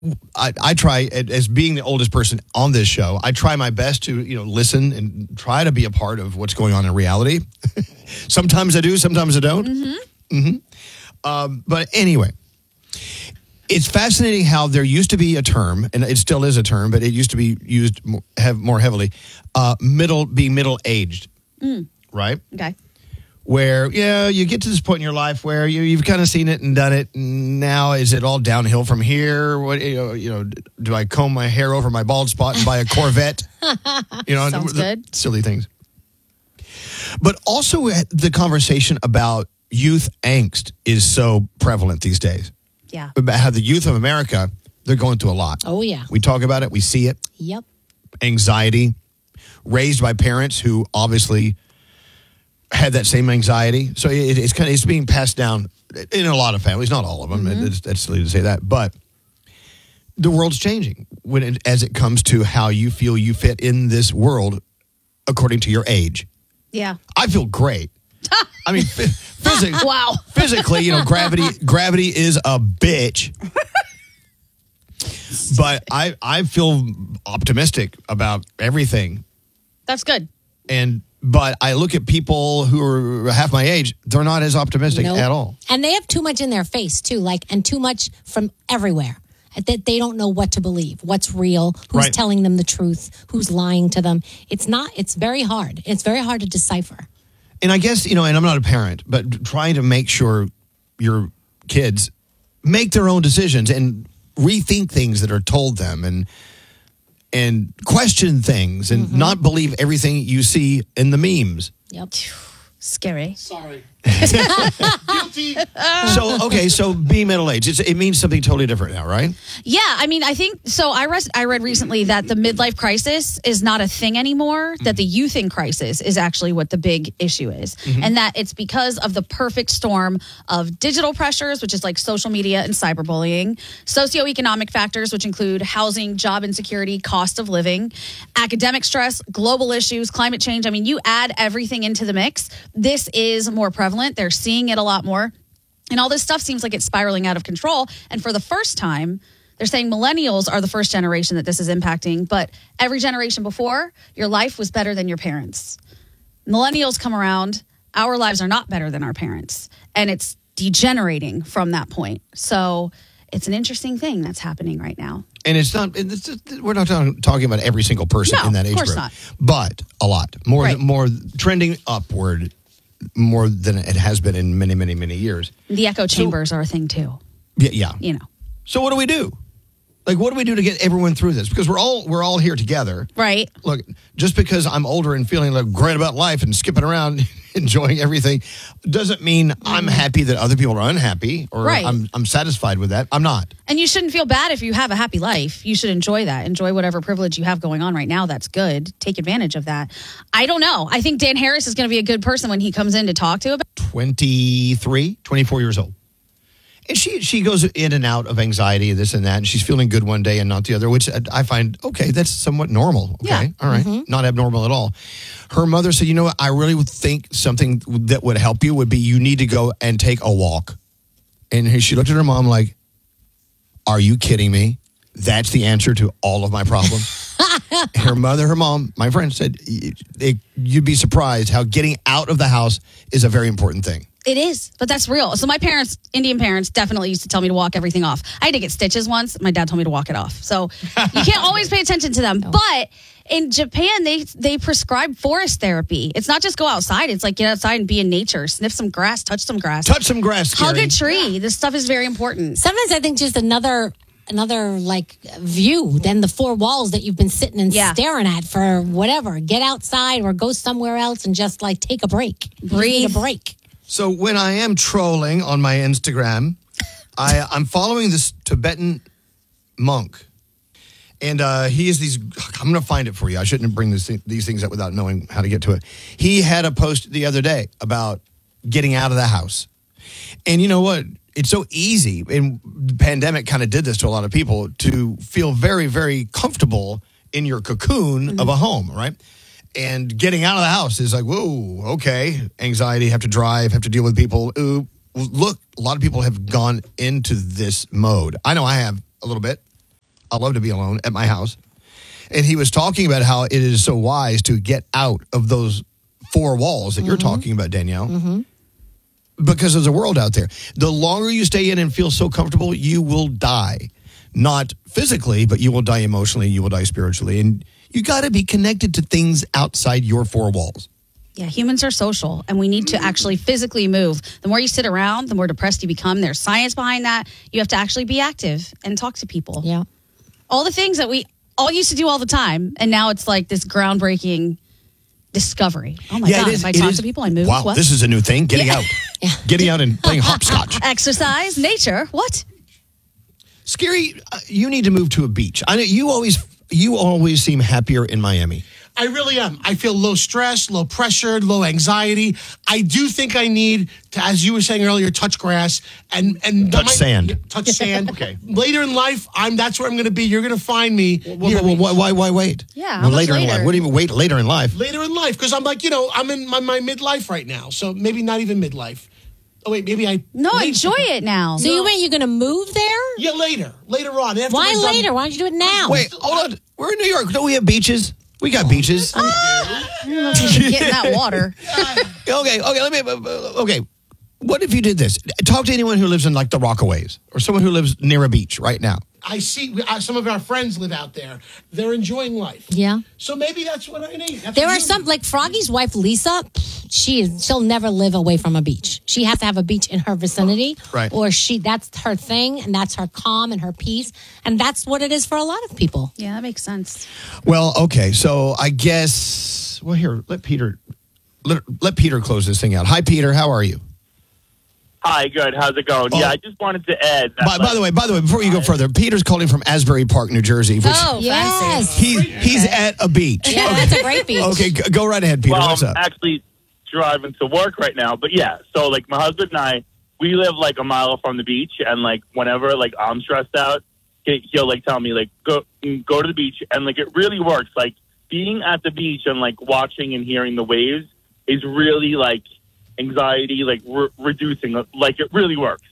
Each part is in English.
I try, as being the oldest person on this show, I try my best to, listen and try to be a part of what's going on in reality. Sometimes I do, sometimes I don't. But anyway, it's fascinating how there used to be a term, and it still is a term, but it used to be used more heavily, being middle-aged, right? Okay. Where, you get to this point in your life where you've kind of seen it and done it. And now is it all downhill from here? What, do I comb my hair over my bald spot and buy a Corvette? Sounds good. Silly things. But also the conversation about youth angst is so prevalent these days. Yeah. About how the youth of America, they're going through a lot. Oh, yeah. We talk about it. We see it. Yep. Anxiety, raised by parents who obviously had that same anxiety. So it's being passed down in a lot of families, not all of them. That's silly to say that. But the world's changing as it comes to how you feel you fit in this world according to your age. Yeah. I feel great. I mean, physically, Wow. physically, gravity is a bitch. But I feel optimistic about everything. That's good. But I look at people who are half my age, they're not as optimistic Nope. at all. And they have too much in their face, too, and too much from everywhere. That they don't know what to believe, what's real, who's Right. telling them the truth, who's lying to them. It's very hard. It's very hard to decipher. And I guess, and I'm not a parent, but trying to make sure your kids make their own decisions and rethink things that are told them and question things and not believe everything you see in the memes. Yep. Scary. Sorry. Guilty. So being middle-aged, it means something totally different now, right? Yeah, I mean, I think so. I read recently that the midlife crisis is not a thing anymore. That the youthing crisis is actually what the big issue is, and that it's because of the perfect storm of digital pressures, which is like social media and cyberbullying, socioeconomic factors, which include housing, job insecurity, cost of living, academic stress, global issues, climate change. I mean, you add everything into the mix. This is more prevalent. They're seeing it a lot more. And all this stuff seems like it's spiraling out of control. And for the first time, they're saying millennials are the first generation that this is impacting. But every generation before, your life was better than your parents. Millennials come around. Our lives are not better than our parents. And it's degenerating from that point. So it's an interesting thing that's happening right now. And we're not talking about every single person in that age group. Of course not. But a lot. More Right. more trending upward more than it has been in many, many, many years. The echo chambers are a thing too. Yeah. So what do we do? Like, what do we do to get everyone through this? Because we're all here together. Right. Look, just because I'm older and feeling like great about life and skipping around, enjoying everything, doesn't mean I'm happy that other people are unhappy or Right. I'm satisfied with that. I'm not. And you shouldn't feel bad if you have a happy life. You should enjoy that. Enjoy whatever privilege you have going on right now. That's good. Take advantage of that. I don't know. I think Dan Harris is going to be a good person when he comes in to talk to about. 24 years old. And she goes in and out of anxiety, this and that, and she's feeling good one day and not the other, which I find, okay, that's somewhat normal. Okay, Yeah. all right, not abnormal at all. Her mother said, you know what, I really would think something that would help you would be you need to go and take a walk. And she looked at her mom like, are you kidding me? That's the answer to all of my problems. Her mom, my friend said, you'd be surprised how getting out of the house is a very important thing. It is, but that's real. So my parents, Indian parents, definitely used to tell me to walk everything off. I had to get stitches once. My dad told me to walk it off. So you can't always pay attention to them. No. But in Japan, they prescribe forest therapy. It's not just go outside. It's like get outside and be in nature. Sniff some grass, touch some grass. Scary. Hug a tree. This stuff is very important. Sometimes I think just another like view than the four walls that you've been sitting and staring at for whatever. Get outside or go somewhere else and just like take a break. Breathe. Need a break. So when I am trolling on my Instagram, I'm following this Tibetan monk. And he is I'm going to find it for you. I shouldn't bring these things up without knowing how to get to it. He had a post the other day about getting out of the house. And you know what? It's so easy, and the pandemic kind of did this to a lot of people, to feel very, very comfortable in your cocoon of a home, right? And getting out of the house is like, whoa, okay. Anxiety, have to drive, have to deal with people. Ooh, look, a lot of people have gone into this mode. I know I have a little bit. I love to be alone at my house. And he was talking about how it is so wise to get out of those four walls that you're talking about, Danielle. Because there's a world out there. The longer you stay in and feel so comfortable, you will die. Not physically, but you will die emotionally, you will die spiritually. And you got to be connected to things outside your four walls. Yeah, humans are social, and we need to actually physically move. The more you sit around, the more depressed you become. There's science behind that. You have to actually be active and talk to people. Yeah. All the things that we all used to do all the time, and now it's like this groundbreaking discovery. Oh my God, if I talk to people, I move. Wow, what? this is a new thing. Getting out. Getting out and playing hopscotch. Exercise, nature, what? Scary, you need to move to a beach. I know you always seem happier in Miami. I really am. I feel low stress, low pressure, low anxiety. I do think I need to, as you were saying earlier, touch grass and touch sand. Yeah, touch sand. Okay. Later in life, that's where I'm going to be. You're going to find me. Why wait? Yeah. Well, later in life. What do you mean wait later in life? Later in life, because I'm like, I'm in my midlife right now. So maybe not even midlife. Oh wait, maybe I. No, enjoy it now. So you mean you're going to move there? Yeah, later on. After Why later? Why don't you do it now? Wait, hold on. We're in New York. Don't we have beaches? We got beaches. Get in that water. Okay. What if you did this? Talk to anyone who lives in like the Rockaways or someone who lives near a beach right now. I see some of our friends live out there. They're enjoying life. Yeah. So maybe that's what I need. There are some, like Froggy's wife, Lisa, she'll never live away from a beach. She has to have a beach in her vicinity. Right. Or that's her thing, and that's her calm and her peace. And that's what it is for a lot of people. Yeah, that makes sense. Well, okay. So I guess, here, let Peter close this thing out. Hi, Peter. How are you? Hi, good. How's it going? Yeah, I just wanted to add that. By the way, before you go further, Peter's calling from Asbury Park, New Jersey. Which Yes. He's at a beach. Yeah, that's a great beach. Okay, go right ahead, Peter. Well, What's up? I'm actually driving to work right now, but yeah. So like my husband and I, we live like a mile from the beach, and like whenever like I'm stressed out, he'll like tell me like go to the beach, and like it really works. Like being at the beach and like watching and hearing the waves is really like anxiety, like reducing. Like it really works.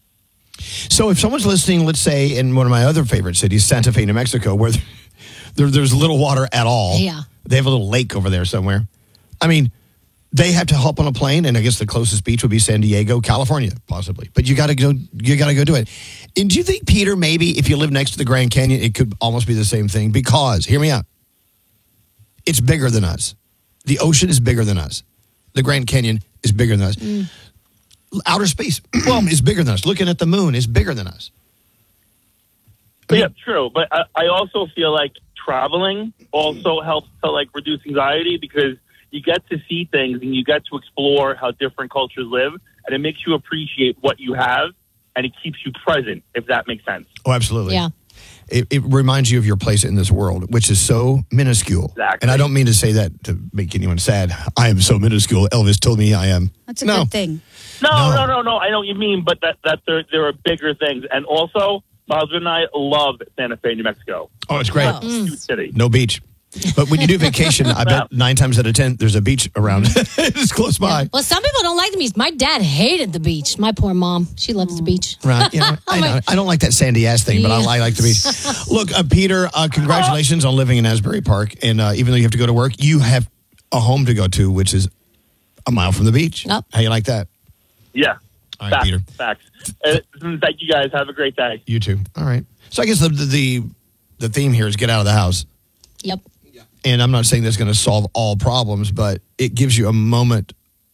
So if someone's listening, let's say in one of my other favorite cities, Santa Fe, New Mexico, where there's little water at all. Yeah. They have a little lake over there somewhere. I mean, they have to hop on a plane, and I guess the closest beach would be San Diego, California, possibly. But you got to go do it. And do you think, Peter, maybe if you live next to the Grand Canyon, it could almost be the same thing? Because, hear me out, it's bigger than us. The ocean is bigger than us. The Grand Canyon is bigger than us. Outer space is bigger than us. Looking at the moon is bigger than us. Yeah, true. But I also feel like traveling also helps to like reduce anxiety because you get to see things and you get to explore how different cultures live, and it makes you appreciate what you have, and it keeps you present, if that makes sense. Oh, absolutely. Yeah. It reminds you of your place in this world, which is so minuscule. Exactly. And I don't mean to say that to make anyone sad. I am so minuscule. Elvis told me I am. That's a good thing. No. I know what you mean, but that there are bigger things. And also, my husband and I love Santa Fe, New Mexico. Oh, it's great. Cute city. No beach. But when you do vacation, I bet 9 times out of 10, there's a beach around. It's close by. Well, some people don't like the beach. My dad hated the beach. My poor mom, she loves the beach. Right. Yeah, I know. I don't like that sandy ass thing, but I like the beach. Look, Peter, congratulations on living in Asbury Park. And even though you have to go to work, you have a home to go to, which is a mile from the beach. Yep. How you like that? Yeah. All right, Peter. Facts. Thank you, guys. Have a great day. You too. All right. So I guess the theme here is get out of the house. Yep. And I'm not saying that's going to solve all problems, but it gives you a moment,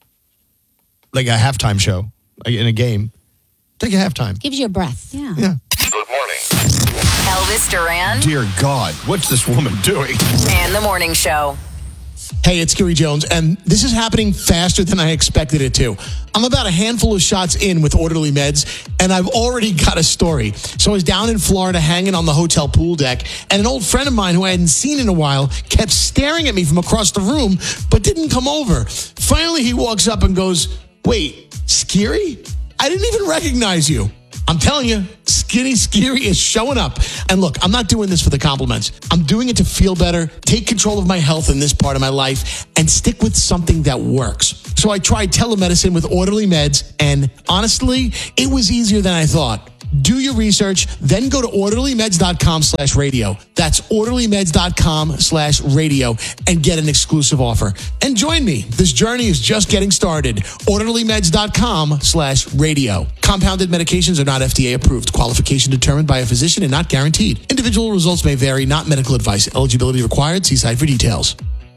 like a halftime show in a game. Take a halftime. Gives you a breath. Yeah. Good morning. Elvis Duran Dear God, what's this woman doing? and the Morning Show. Hey, it's Gary Jones, and this is happening faster than I expected it to. I'm about a handful of shots in with Orderly Meds, and I've already got a story. So I was down in Florida hanging on the hotel pool deck, and an old friend of mine who I hadn't seen in a while kept staring at me from across the room, but didn't come over. Finally, he walks up and goes, "Wait, Scary? I didn't even recognize you." I'm telling you, Skinny Scary is showing up. And look, I'm not doing this for the compliments. I'm doing it to feel better, take control of my health in this part of my life, and stick with something that works. So I tried telemedicine with Orderly Meds, and honestly, it was easier than I thought. Do your research, then go to orderlymeds.com/radio. That's orderlymeds.com/radio and get an exclusive offer. And join me. This journey is just getting started. orderlymeds.com/radio. Compounded medications are not FDA approved. Qualification determined by a physician and not guaranteed. Individual results may vary, not medical advice. Eligibility required. See site for details.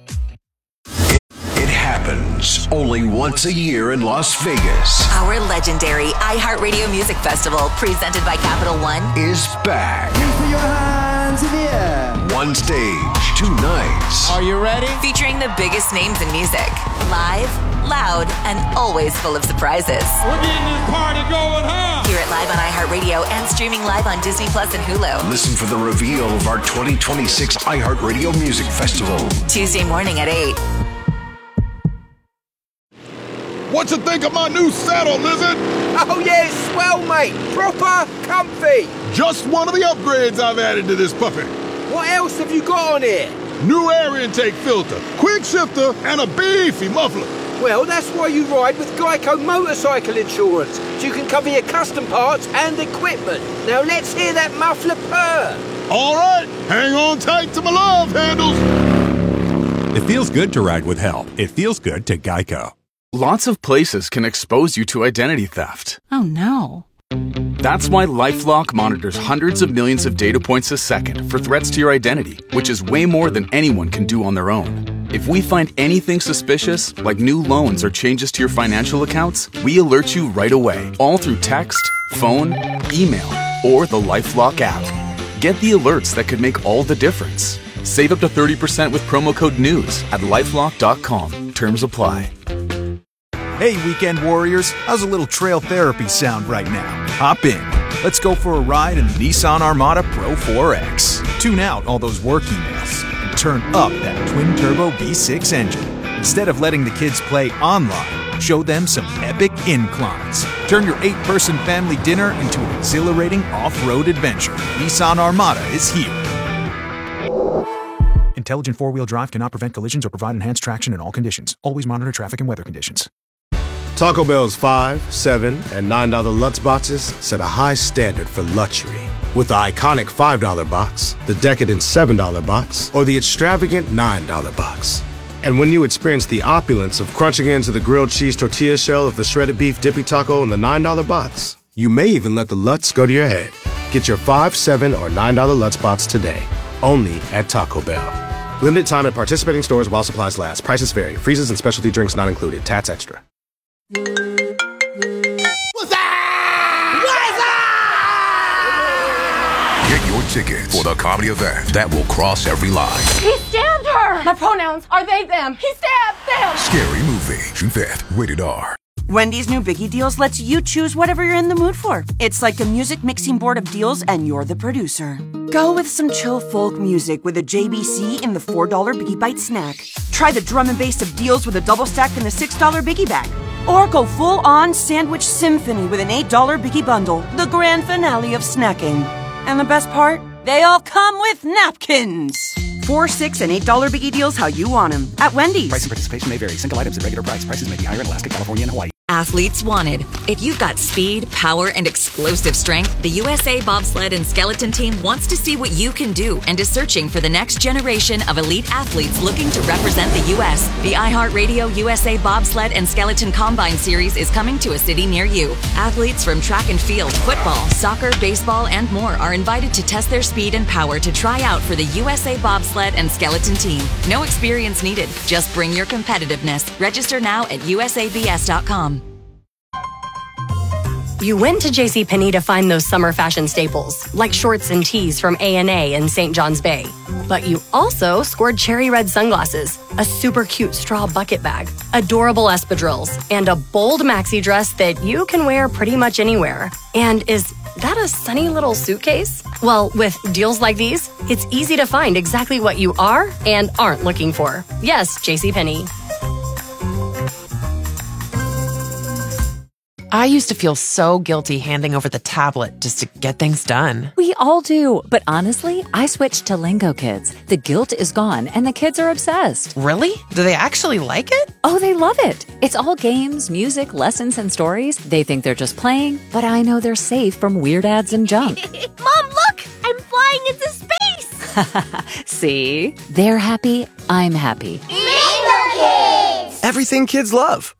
It happens only once a year in Las Vegas. Our legendary iHeartRadio Music Festival, presented by Capital One, Is back. Put your hands in the air. One stage, 2 nights. Are you ready? featuring the biggest names in music. Live, loud, and always full of surprises. We're getting this party going, huh? Hear it live on iHeartRadio and streaming live on Disney Plus and Hulu. Listen for the reveal of our 2026 iHeartRadio Music Festival. Tuesday morning at 8. What you think of my new saddle, Lizard? Oh, yeah, it's swell, mate. Proper comfy. Just one of the upgrades I've added to this puppy. What else have you got on here? New air intake filter, quick shifter, and a beefy muffler. Well, that's why you ride with Geico Motorcycle Insurance, so you can cover your custom parts and equipment. Now let's hear that muffler purr. All right, hang on tight to my love handles. It feels good to ride with help. It feels good to Geico. Lots of places can expose you to identity theft. Oh no. That's why LifeLock monitors hundreds of millions of data points a second for threats to your identity, which is way more than anyone can do on their own. If we find anything suspicious, like new loans or changes to your financial accounts, we alert you right away, all through text, phone, email, or the LifeLock app. Get the alerts that could make all the difference. Save up to 30% with promo code NEWS at LifeLock.com. Terms apply. Hey, weekend warriors, how's a little trail therapy sound right now? Hop in. Let's go for a ride in the Nissan Armada Pro 4X. Tune out all those work emails and turn up that twin-turbo V6 engine. Instead of letting the kids play online, show them some epic inclines. Turn your 8-person family dinner into an exhilarating off-road adventure. Nissan Armada is here. Intelligent four-wheel drive cannot prevent collisions or provide enhanced traction in all conditions. Always monitor traffic and weather conditions. Taco Bell's $5, $7, and $9 Lutz boxes set a high standard for luxury. With the iconic $5 box, the decadent $7 box, or the extravagant $9 box. And when you experience the opulence of crunching into the grilled cheese tortilla shell of the shredded beef dippy taco in the $9 box, you may even let the Lutz go to your head. Get your $5, $7, or $9 Lutz box today, only at Taco Bell. Limited time at participating stores while supplies last. Prices vary. Freezes and specialty drinks not included. Tats extra. Get your tickets for the comedy event that will cross every line. He stabbed her! My pronouns are they, them. He stabbed them! Scary Movie, June 5th, rated R. Wendy's new Biggie Deals lets you choose whatever you're in the mood for. It's like a music mixing board of deals, and you're the producer. Go with some chill folk music with a JBC in the $4 Biggie Bite snack. Try the drum and bass of deals with a double stack in the $6 Biggie Bag. Or go full-on sandwich symphony with an $8 Biggie Bundle, the grand finale of snacking. And the best part? They all come with napkins. $4, $6, and $8 Biggie Deals how you want them at Wendy's. Price and participation may vary. Single items at regular price. Prices may be higher in Alaska, California, and Hawaii. Athletes wanted. If you've got speed, power, and explosive strength, the USA Bobsled and Skeleton Team wants to see what you can do and is searching for the next generation of elite athletes looking to represent the U.S. The iHeartRadio USA Bobsled and Skeleton Combine Series is coming to a city near you. Athletes from track and field, football, soccer, baseball, and more are invited to test their speed and power to try out for the USA Bobsled and Skeleton Team. No experience needed. Just bring your competitiveness. Register now at usabs.com. You went to JCPenney to find those summer fashion staples, like shorts and tees from A&A in St. John's Bay. But you also scored cherry red sunglasses, a super cute straw bucket bag, adorable espadrilles, and a bold maxi dress that you can wear pretty much anywhere. And is that a sunny little suitcase? Well, with deals like these, it's easy to find exactly what you are and aren't looking for. Yes, JCPenney. I used to feel so guilty handing over the tablet just to get things done. We all do, but honestly, I switched to Lingo Kids. The guilt is gone, and the kids are obsessed. Really? Do they actually like it? Oh, they love it. It's all games, music, lessons, and stories. They think they're just playing, but I know they're safe from weird ads and junk. Mom, look! I'm flying into space! See? They're happy, I'm happy. Lingo Kids! Everything kids love.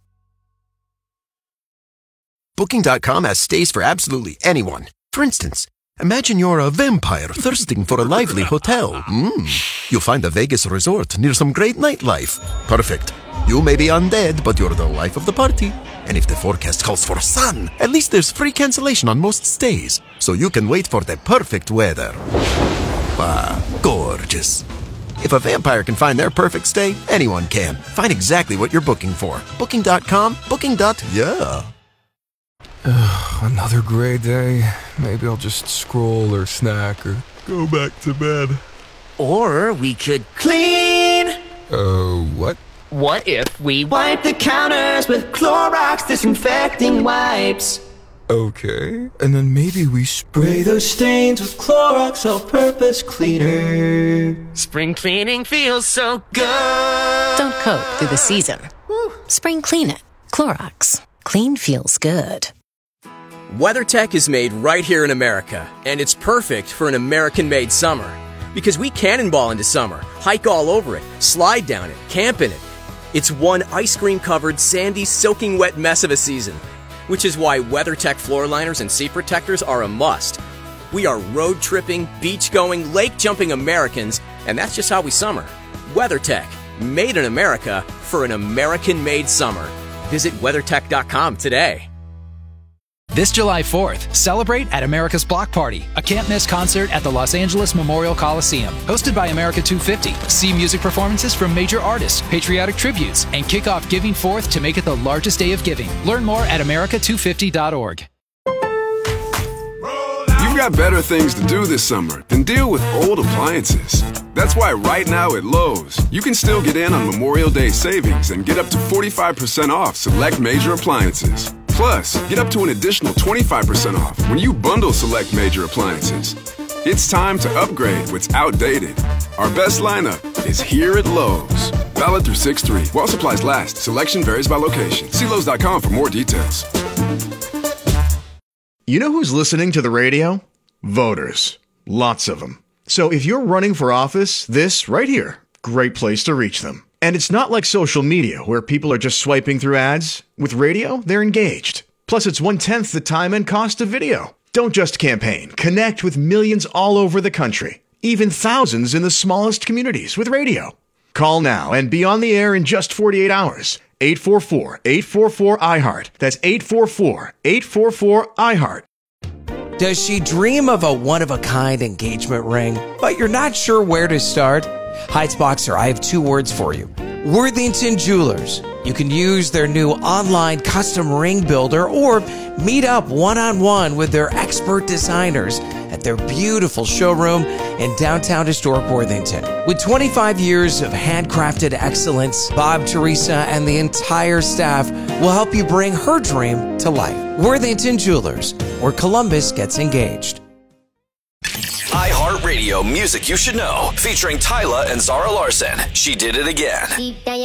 Booking.com has stays for absolutely anyone. For instance, imagine you're a vampire thirsting for a lively hotel. You'll find a Vegas resort near some great nightlife. Perfect. You may be undead, but you're the life of the party. And if the forecast calls for sun, at least there's free cancellation on most stays, so you can wait for the perfect weather. Gorgeous. If a vampire can find their perfect stay, anyone can. Find exactly what you're booking for. Booking.com, booking.yeah. Another gray day. Maybe I'll just scroll or snack or go back to bed. Or we could clean. What? What if we wipe the counters with Clorox disinfecting wipes? Okay. And then maybe we Spray those stains with Clorox all-purpose cleaner. Spring cleaning feels so good. Don't coat through the season. Spring clean it. Clorox. Clean feels good. WeatherTech is made right here in America, and it's perfect for an American-made summer. Because we cannonball into summer, hike all over it, slide down it, camp in it. It's one ice cream-covered, sandy, soaking wet mess of a season, which is why WeatherTech floor liners and seat protectors are a must. We are road-tripping, beach-going, lake-jumping Americans, and that's just how we summer. WeatherTech, made in America for an American-made summer. Visit WeatherTech.com today. This July 4th, celebrate at America's Block Party, a can't-miss concert at the Los Angeles Memorial Coliseum. Hosted by America 250, see music performances from major artists, patriotic tributes, and kick off Giving 4th to make it the largest day of giving. Learn more at america250.org. You've got better things to do this summer than deal with old appliances. That's why right now at Lowe's, you can still get in on Memorial Day savings and get up to 45% off select major appliances. Plus, get up to an additional 25% off when you bundle select major appliances. It's time to upgrade what's outdated. Our best lineup is here at Lowe's. Valid through 6/3. While supplies last. Selection varies by location. See Lowe's.com for more details. You know who's listening to the radio? Voters. Lots of them. So if you're running for office, this right here, great place to reach them. And it's not like social media where people are just swiping through ads. With radio, they're engaged. Plus, it's 1/10 the time and cost of video. Don't just campaign. Connect with millions all over the country. Even thousands in the smallest communities with radio. Call now and be on the air in just 48 hours. 844-844-IHEART. That's 844-844-IHEART. Does she dream of a one-of-a-kind engagement ring, but you're not sure where to start? Heights Boxer, I have two words for you. Worthington Jewelers. You can use their new online custom ring builder or meet up one-on-one with their expert designers at their beautiful showroom in downtown historic Worthington. With 25 years of handcrafted excellence, Bob, Teresa, and the entire staff will help you bring her dream to life. Worthington Jewelers, where Columbus gets engaged. iHeartRadio Music You Should Know, featuring Tyla and Zara Larson. She Did It Again.